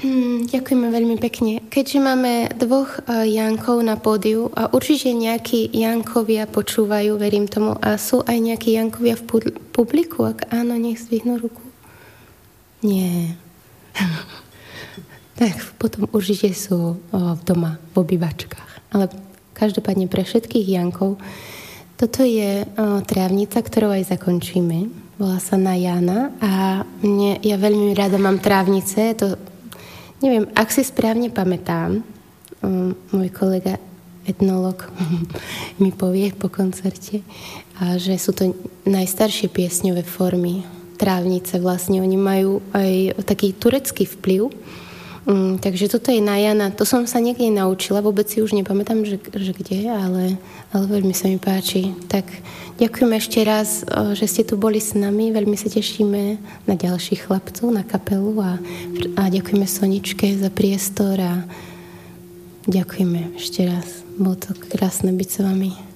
Ďakujeme veľmi pekne. Keďže máme dvoch Jankov na pódiu a určite nejakí Jankovia počúvajú, verím tomu, a sú aj nejakí Jankovia v publiku, ak áno, nech zdvihnú ruku. Nie. Tak potom určite sú doma v obývačkách. Ale každopádne pre všetkých Jankov toto je trávnica, ktorou aj zakončíme. Volá sa Najana a ja veľmi rada mám trávnice. Neviem, ak si správne pamätám, môj kolega etnolog mi povie po koncerte, že sú to najstaršie piesňové formy trávnice. Vlastne oni majú aj taký turecký vplyv. Takže toto je Najana. To som sa niekde naučila, vôbec si už nepamätám, že kde, ale veľmi sa mi páči. Tak ďakujem ešte raz, že ste tu boli s nami. Veľmi sa tešíme na ďalších chlapcov, na kapelu a ďakujeme Soničke za priestor a ďakujeme ešte raz. Bolo to krásne byť s vami.